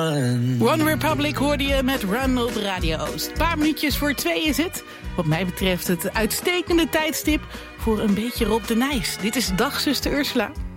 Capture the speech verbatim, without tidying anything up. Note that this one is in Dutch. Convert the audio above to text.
One Republic hoorde je met Run op Radio Oost. Een paar minuutjes voor twee is het. Wat mij betreft het uitstekende tijdstip voor een beetje Rob de Nijs. Dit is Dag, zuster Ursula.